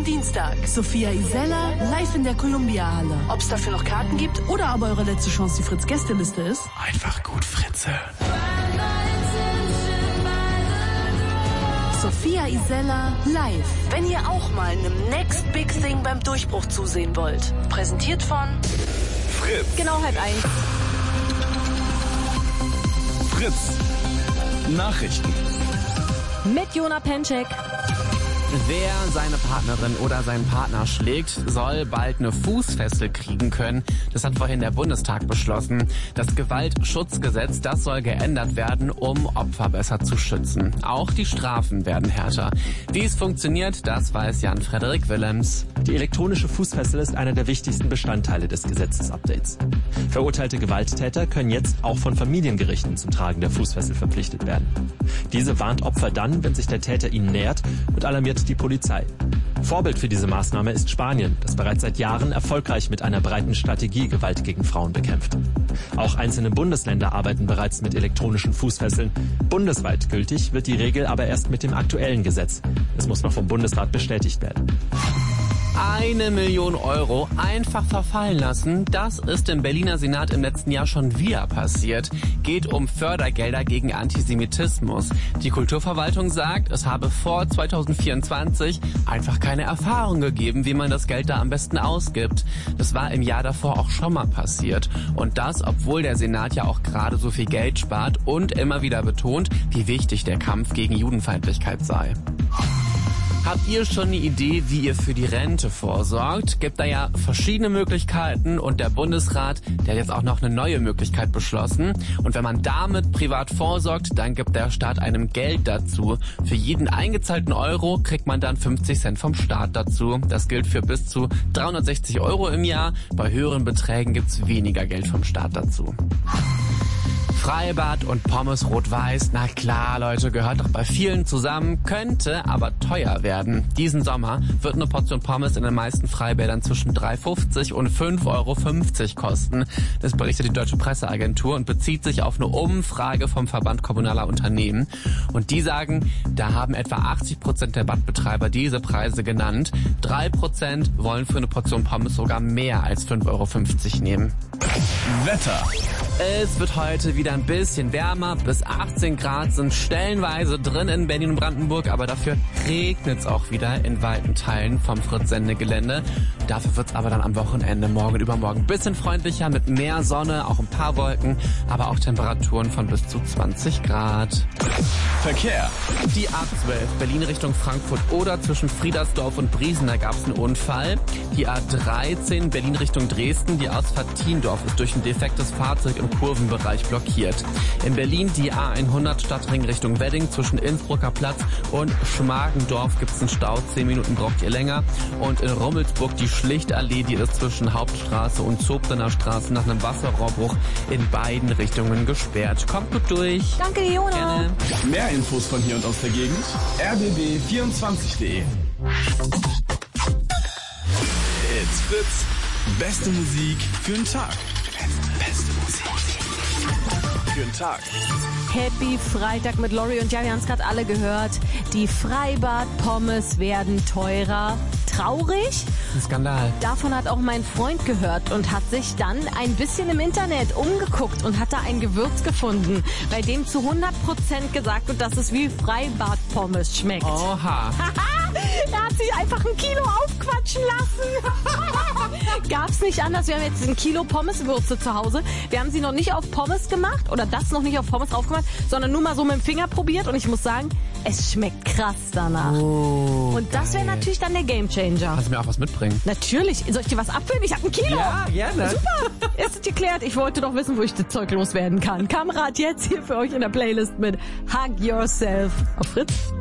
Dienstag. Sophia Isella live in der Columbia-Halle. Ob es dafür noch Karten gibt oder aber eure letzte Chance die Fritz-Gästeliste ist? Einfach gut Fritze. Sophia Isella live. Wenn ihr auch mal einem Next Big Thing beim Durchbruch zusehen wollt. Präsentiert von Fritz. Genau, 12:30. Fritz. Nachrichten. Mit Jona Penczek. Wer seine Partnerin oder seinen Partner schlägt, soll bald eine Fußfessel kriegen können. Das hat vorhin der Bundestag beschlossen. Das Gewaltschutzgesetz, das soll geändert werden, um Opfer besser zu schützen. Auch die Strafen werden härter. Wie es funktioniert, das weiß Jan-Frederik Willems. Die elektronische Fußfessel ist einer der wichtigsten Bestandteile des Gesetzesupdates. Verurteilte Gewalttäter können jetzt auch von Familiengerichten zum Tragen der Fußfessel verpflichtet werden. Diese warnt Opfer dann, wenn sich der Täter ihnen nähert, und alarmiert die Polizei. Vorbild für diese Maßnahme ist Spanien, das bereits seit Jahren erfolgreich mit einer breiten Strategie Gewalt gegen Frauen bekämpft. Auch einzelne Bundesländer arbeiten bereits mit elektronischen Fußfesseln. Bundesweit gültig wird die Regel aber erst mit dem aktuellen Gesetz. Es muss noch vom Bundesrat bestätigt werden. 1 Million Euro einfach verfallen lassen, das ist im Berliner Senat im letzten Jahr schon wieder passiert. Geht um Fördergelder gegen Antisemitismus. Die Kulturverwaltung sagt, es habe vor 2024 einfach keine Erfahrung gegeben, wie man das Geld da am besten ausgibt. Das war im Jahr davor auch schon mal passiert. Und das, obwohl der Senat ja auch gerade so viel Geld spart und immer wieder betont, wie wichtig der Kampf gegen Judenfeindlichkeit sei. Habt ihr schon eine Idee, wie ihr für die Rente vorsorgt? Gibt da ja verschiedene Möglichkeiten und der Bundesrat, der hat jetzt auch noch eine neue Möglichkeit beschlossen. Und wenn man damit privat vorsorgt, dann gibt der Staat einem Geld dazu. Für jeden eingezahlten Euro kriegt man dann 50 Cent vom Staat dazu. Das gilt für bis zu 360 Euro im Jahr. Bei höheren Beträgen gibt's weniger Geld vom Staat dazu. Freibad und Pommes rot-weiß, na klar, Leute, gehört doch bei vielen zusammen, könnte aber teuer werden. Diesen Sommer wird eine Portion Pommes in den meisten Freibädern zwischen 3,50 und 5,50 Euro kosten. Das berichtet die Deutsche Presseagentur und bezieht sich auf eine Umfrage vom Verband kommunaler Unternehmen. Und die sagen, da haben etwa 80% der Badbetreiber diese Preise genannt. 3% wollen für eine Portion Pommes sogar mehr als 5,50 Euro nehmen. Wetter. Es wird heute wieder ein bisschen wärmer. Bis 18 Grad sind stellenweise drin in Berlin und Brandenburg, aber dafür regnet es auch wieder in weiten Teilen vom Fritz-Sendegelände. Dafür wird es aber dann am Wochenende, morgen und übermorgen, ein bisschen freundlicher mit mehr Sonne, auch ein paar Wolken, aber auch Temperaturen von bis zu 20 Grad. Verkehr. Die A12 Berlin Richtung Frankfurt oder zwischen Friedersdorf und Briesen, da gab es einen Unfall. Die A13 Berlin Richtung Dresden, die Ausfahrt Tiendorf ist durch ein defektes Fahrzeug im Kurvenbereich blockiert. In Berlin die A100 Stadtring Richtung Wedding zwischen Innsbrucker Platz und Schmargendorf gibt es einen Stau, 10 Minuten braucht ihr länger. Und in Rummelsburg die Schlichtallee, die ist zwischen Hauptstraße und Zobrener Straße nach einem Wasserrohrbruch in beiden Richtungen gesperrt. Kommt gut durch. Danke, Jona. Gerne. Mehr Infos von hier und aus der Gegend. rbb24.de. It's Fritz. Beste Musik für den Tag. Beste Musik für den Tag. Happy Freitag mit Lori und ja, wir haben es gerade alle gehört. Die Freibad-Pommes werden teurer. Traurig? Ein Skandal. Davon hat auch mein Freund gehört und hat sich dann ein bisschen im Internet umgeguckt und hat da ein Gewürz gefunden, bei dem zu 100% gesagt wird, dass es wie Freibad-Pommes schmeckt. Oha. Er hat sich einfach 1 Kilo aufquatschen lassen. Gab's nicht anders. Wir haben jetzt 1 Kilo Pommeswürze zu Hause. Wir haben sie noch nicht auf Pommes gemacht oder das noch nicht auf Pommes drauf gemacht, sondern nur mal so mit dem Finger probiert und ich muss sagen, es schmeckt krass danach. Oh, und das wäre natürlich dann der Gamechanger. Kannst du mir auch was mitbringen? Natürlich. Soll ich dir was abfüllen? Ich hab 1 Kilo. Ja, gerne. Super. Ist es geklärt? Ich wollte doch wissen, wo ich das Zeug loswerden kann. Kamerad jetzt hier für euch in der Playlist mit Hug Yourself auf Fritz.